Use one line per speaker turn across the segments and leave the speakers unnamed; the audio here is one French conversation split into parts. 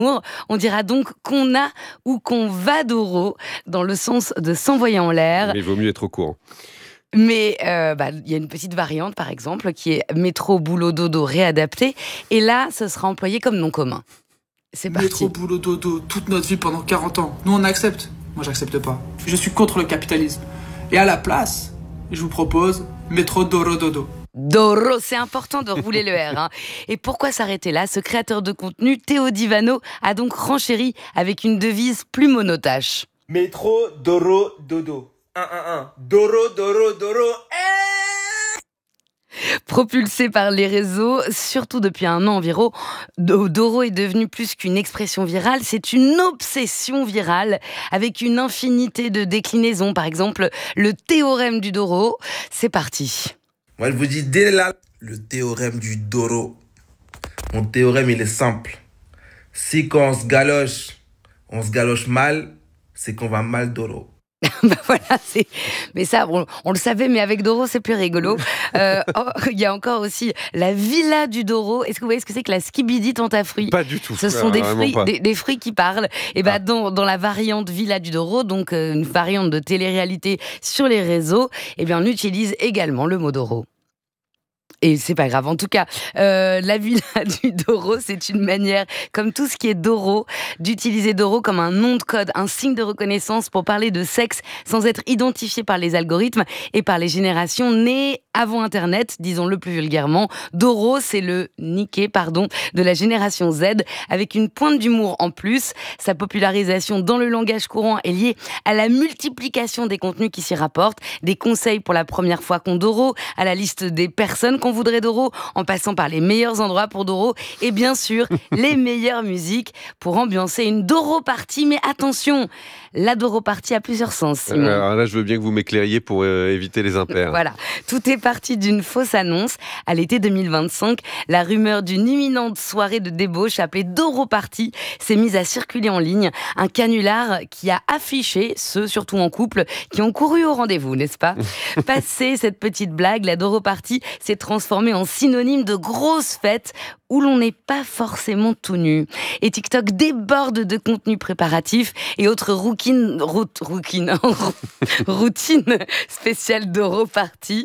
On dira donc qu'on a ou qu'on va Doro, dans le sens de s'envoyer en l'air.
Mais il vaut mieux être au courant.
Mais y a une petite variante, par exemple, qui est métro, boulot, dodo réadapté. Et là, ce sera employé comme nom commun. C'est parti.
Métro, boulot, dodo, toute notre vie pendant 40 ans. Nous, on accepte. Moi, j'accepte pas. Je suis contre le capitalisme. Et à la place, je vous propose métro, doro, dodo.
Doro, c'est important de rouler le R. Et pourquoi s'arrêter là ? Ce créateur de contenu, Théo Divano, a donc renchéri avec une devise plus monotache.
Métro, doro, dodo. 1. Doro, doro, doro.
Propulsé par les réseaux, surtout depuis un an environ, Doro est devenu plus qu'une expression virale, c'est une obsession virale avec une infinité de déclinaisons. Par exemple, le théorème du Doro. C'est parti.
Moi, je vous dis dès là, le théorème du Doro. Mon théorème, il est simple. Si quand on se galoche mal, c'est qu'on va mal Doro.
Voilà, mais ça, on le savait, mais avec Doro, c'est plus rigolo. Il y a encore aussi la villa du Doro. Est-ce que vous voyez ce que c'est que la skibidi tantafruit ?
Pas du tout.
Ce sont des fruits qui parlent. Et dans la variante villa du Doro, donc une variante de télé-réalité sur les réseaux, on utilise également le mot Doro. Et c'est pas grave. En tout cas, la villa du Doro, c'est une manière, comme tout ce qui est Doro, d'utiliser Doro comme un nom de code, un signe de reconnaissance pour parler de sexe sans être identifié par les algorithmes et par les générations nées avant Internet, disons-le plus vulgairement. Doro, c'est le niqué, de la génération Z, avec une pointe d'humour en plus. Sa popularisation dans le langage courant est liée à la multiplication des contenus qui s'y rapportent, des conseils pour la première fois qu'on Doro, à la liste des personnes qu'on voudrait Doro, en passant par les meilleurs endroits pour Doro, et bien sûr, les meilleures musiques pour ambiancer une Doro party. Mais attention, la Doro party a plusieurs sens, Simon.
Alors là, je veux bien que vous m'éclairiez pour éviter les impairs.
Voilà, tout est parti d'une fausse annonce. À l'été 2025, la rumeur d'une imminente soirée de débauche appelée Doro Party s'est mise à circuler en ligne. Un canular qui a affiché ceux, surtout en couple, qui ont couru au rendez-vous, n'est-ce pas ? Passé cette petite blague, la Doro Party s'est transformée en synonyme de grosse fête où l'on n'est pas forcément tout nu. Et TikTok déborde de contenus préparatifs et autres routines spéciales Doro Party.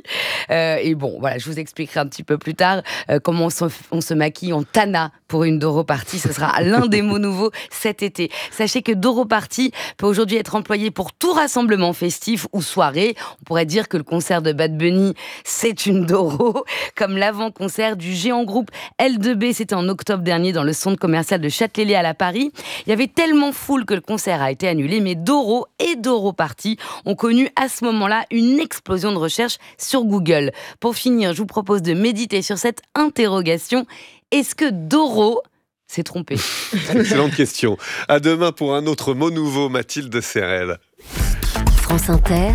Je vous expliquerai un petit peu plus tard comment on se maquille en Tana pour une Doro Party. Ce sera l'un des mots nouveaux cet été. Sachez que Doro Party peut aujourd'hui être employé pour tout rassemblement festif ou soirée. On pourrait dire que le concert de Bad Bunny, c'est une Doro, comme l'avant-concert du géant groupe L2B, c'était en octobre dernier dans le centre commercial de Châtelet-Léal à Paris. Il y avait tellement foule que le concert a été annulé, mais Doro et Doro Party ont connu à ce moment-là une explosion de recherche sur Google. Pour finir, je vous propose de méditer sur cette interrogation. Est-ce que Doro s'est trompé ?
Excellente question. À demain pour un autre mot nouveau, Mathilde Serrel.
France Inter,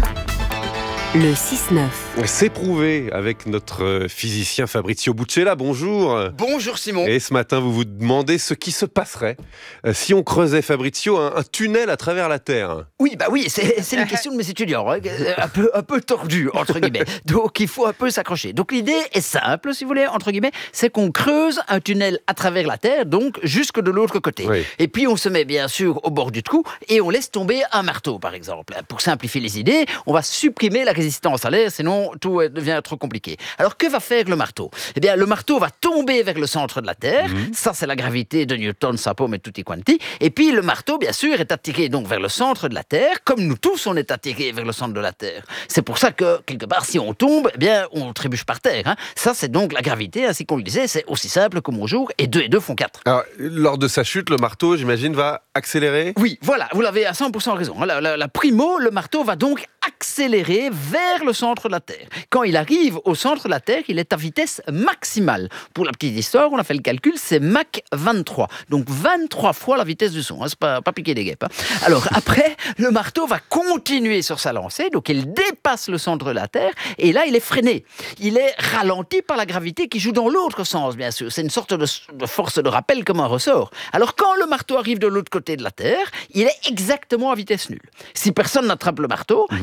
le 6-9.
C'est prouvé avec notre physicien Fabrizio Buccella. Bonjour.
Bonjour Simon.
Et ce matin, vous vous demandez ce qui se passerait si on creusait, Fabrizio, un tunnel à travers la Terre.
Oui, c'est une question de mes étudiants, un peu tordue, entre guillemets. Donc il faut un peu s'accrocher. Donc l'idée est simple, si vous voulez, entre guillemets, c'est qu'on creuse un tunnel à travers la Terre, donc jusque de l'autre côté. Oui. Et puis on se met bien sûr au bord du trou et on laisse tomber un marteau, par exemple. Pour simplifier les idées, on va supprimer la résistance à l'air, sinon tout devient trop compliqué. Alors que va faire le marteau ? Eh bien, le marteau va tomber vers le centre de la Terre. Ça, c'est la gravité de Newton, Sappo, et tutti quanti. Et puis le marteau, bien sûr, est attiré donc vers le centre de la Terre, comme nous tous, on est attirés vers le centre de la Terre. C'est pour ça que, quelque part, si on tombe, eh bien, on trébuche par terre. Ça, c'est donc la gravité, ainsi qu'on le disait, c'est aussi simple que mon jour, et 2 et 2 font 4.
Alors, lors de sa chute, le marteau, j'imagine, va accélérer ?
Oui, voilà, vous l'avez à 100% raison. La primo, le marteau va donc accélérer vers le centre de la Terre. Quand il arrive au centre de la Terre, il est à vitesse maximale. Pour la petite histoire, on a fait le calcul, c'est Mach 23. Donc 23 fois la vitesse du son. C'est pas piquer des guêpes. Alors après, le marteau va continuer sur sa lancée, donc il dépasse le centre de la Terre, et là il est freiné. Il est ralenti par la gravité qui joue dans l'autre sens, bien sûr. C'est une sorte de force de rappel comme un ressort. Alors quand le marteau arrive de l'autre côté de la Terre, il est exactement à vitesse nulle. Si personne n'attrape le marteau,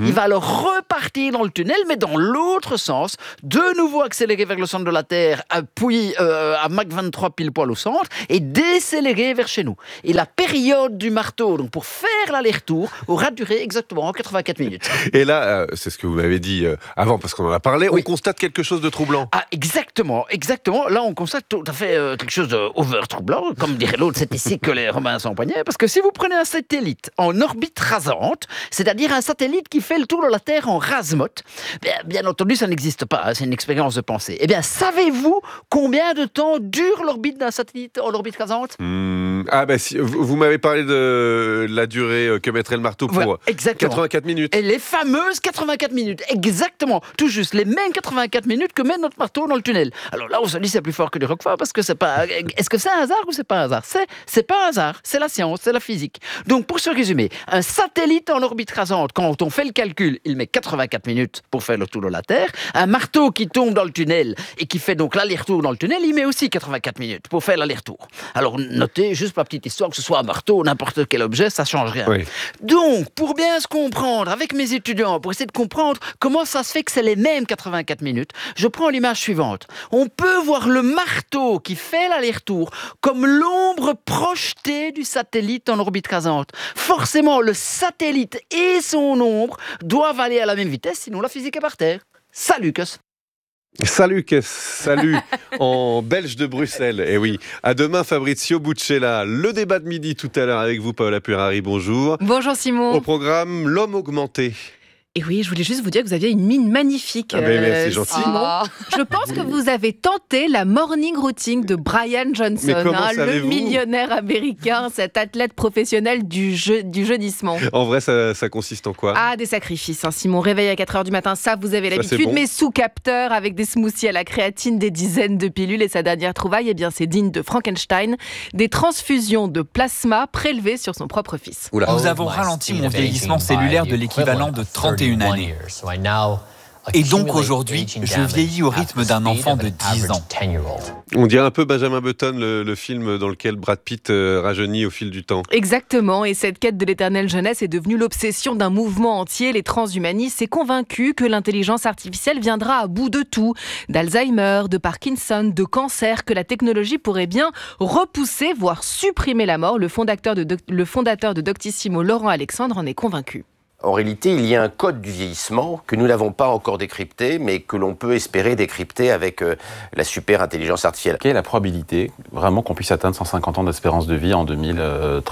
Il va alors repartir dans le tunnel, mais dans l'autre sens, de nouveau accélérer vers le centre de la Terre, puis à Mach 23 pile poil au centre, et décélérer vers chez nous. Et la période du marteau, donc pour faire l'aller-retour, aura duré exactement 84 minutes.
Et là, c'est ce que vous m'avez dit avant, parce qu'on en a parlé,
Oui.
on constate quelque chose de troublant.
Ah, exactement. Là, on constate tout à fait quelque chose d'over troublant. Comme dirait l'autre, c'est ici que les Romains s'empoignaient. Parce que si vous prenez un satellite en orbite rasante, c'est-à-dire un satellite qui fait le tour de la Terre en rase-motte, bien entendu, ça n'existe pas. Hein, c'est une expérience de pensée. Eh bien, savez-vous combien de temps dure l'orbite d'un satellite en orbite rasante ?
Vous m'avez parlé de la durée que mettrait le marteau pour
Voilà, exactement.
84 minutes.
Et les fameuses 84 minutes, exactement, tout juste, les mêmes 84 minutes que met notre marteau dans le tunnel. Alors là, on se dit c'est plus fort que du Roquefort, parce que c'est pas... Est-ce que c'est un hasard ou c'est pas un hasard ? C'est pas un hasard, c'est la science, c'est la physique. Donc, pour se résumer, un satellite en orbite rasante, quand on fait le calcul, il met 84 minutes pour faire le tour de la Terre. Un marteau qui tombe dans le tunnel et qui fait donc l'aller-retour dans le tunnel, il met aussi 84 minutes pour faire l'aller-retour. Alors, notez, juste pour la petite histoire, que ce soit un marteau ou n'importe quel objet, ça change rien.
Oui.
Donc, pour bien se comprendre avec mes étudiants, pour essayer de comprendre comment ça se fait que c'est les mêmes 84 minutes, je prends l'image suivante. On peut voir le marteau qui fait l'aller-retour comme l'ombre projetée du satellite en orbite rasante. Forcément, le satellite et son ombre doivent aller à la même vitesse, sinon la physique est par terre. Salut, Cus.
Salut en belge de Bruxelles. Et oui, à demain Fabrizio Buccella. Le débat de midi tout à l'heure avec vous, Paola Purari, bonjour.
Bonjour Simon.
Au programme, l'homme augmenté.
Et oui, je voulais juste vous dire que vous aviez une mine magnifique.
C'est gentil.
Simon. Je pense que vous avez tenté la morning routine de Brian Johnson, le
savez-vous ?
millionnaire américain, cet athlète professionnel du jeunissement.
En vrai, ça consiste en quoi ?
Ah, des sacrifices. Simon, réveil à 4h du matin, ça vous avez l'habitude,
bon.
mais sous capteur, avec des smoothies à la créatine, des dizaines de pilules. Et sa dernière trouvaille, c'est digne de Frankenstein, des transfusions de plasma prélevées sur son propre fils.
Oula.
Nous avons ralenti mon vieillissement cellulaire de l'équivalent de 31 années. Et donc aujourd'hui, je vieillis au rythme d'un enfant de 10 ans.
On dirait un peu Benjamin Button, le film dans lequel Brad Pitt rajeunit au fil du temps.
Exactement, et cette quête de l'éternelle jeunesse est devenue l'obsession d'un mouvement entier. Les transhumanistes sont convaincus que l'intelligence artificielle viendra à bout de tout, d'Alzheimer, de Parkinson, de cancer, que la technologie pourrait bien repousser, voire supprimer la mort. Le fondateur de Doctissimo, Laurent Alexandre, en est convaincu.
En réalité, il y a un code du vieillissement que nous n'avons pas encore décrypté, mais que l'on peut espérer décrypter avec la super intelligence artificielle.
Quelle est la probabilité vraiment qu'on puisse atteindre 150 ans d'espérance de vie en 2035-40 ?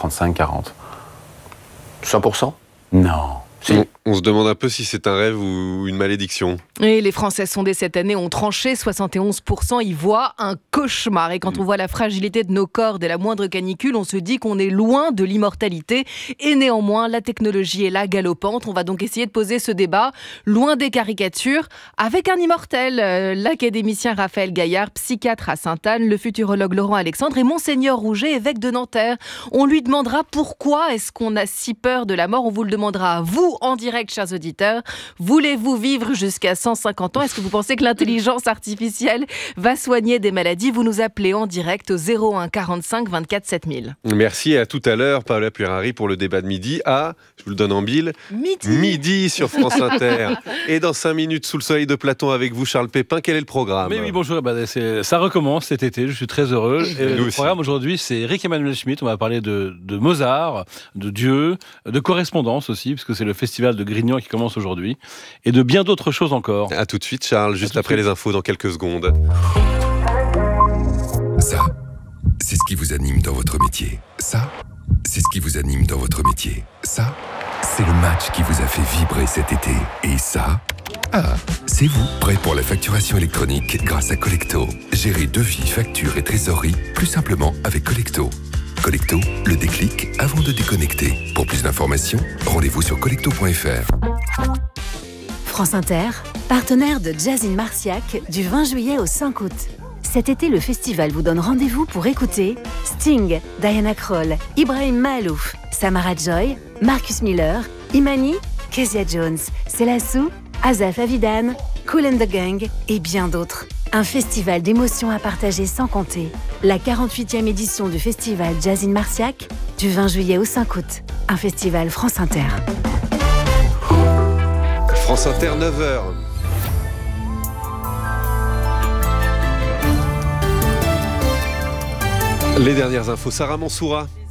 100%?
Non.
On se demande un peu si c'est un rêve ou une malédiction.
Et les Français sondés cette année ont tranché, 71% y voient un cauchemar. Et quand on voit la fragilité de nos corps dès la moindre canicule, on se dit qu'on est loin de l'immortalité. Et néanmoins, la technologie est là, galopante. On va donc essayer de poser ce débat, loin des caricatures, avec un immortel. L'académicien Raphaël Gaillard, psychiatre à Sainte-Anne, le futurologue Laurent Alexandre et Monseigneur Rouget, évêque de Nanterre. On lui demandera pourquoi est-ce qu'on a si peur de la mort. On vous le demandera à vous, en direct, chers auditeurs. Voulez-vous vivre jusqu'à 150 ans ? Est-ce que vous pensez que l'intelligence artificielle va soigner des maladies ? Vous nous appelez en direct au 01 45 24 7000.
Merci et à tout à l'heure, Paola Purari, pour le débat de midi à, je vous le donne en mille, midi sur France Inter. Et dans 5 minutes, sous le soleil de Platon avec vous, Charles Pépin, quel est le programme ?
Mais oui, bonjour, ça recommence cet été, je suis très heureux. Et le
aussi.
programme aujourd'hui, c'est Eric Emmanuel Schmitt, on va parler de Mozart, de Dieu, de correspondance aussi, puisque c'est le festival de Grignan qui commence aujourd'hui, et de bien d'autres choses encore.
À tout de suite, Charles, juste après les infos dans quelques secondes.
Ça, c'est ce qui vous anime dans votre métier. Ça, c'est ce qui vous anime dans votre métier. Ça, c'est le match qui vous a fait vibrer cet été. Et ça, c'est vous, prêt pour la facturation électronique grâce à Collecto. Gérez devis, factures et trésorerie plus simplement avec Collecto. Collecto, le déclic avant de déconnecter. Pour plus d'informations, rendez-vous sur collecto.fr.
France Inter, partenaire de Jazz in Marciac du 20 juillet au 5 août. Cet été, le festival vous donne rendez-vous pour écouter Sting, Diana Krall, Ibrahim Mahalouf, Samara Joy, Marcus Miller, Imani, Kezia Jones, Selassou, Azaf Avidan, Kool and the Gang et bien d'autres. Un festival d'émotions à partager sans compter. La 48e édition du festival Jazz in Marciac, du 20 juillet au 5 août. Un festival France Inter.
France Inter, 9h. Les dernières infos, Sarah Mansoura.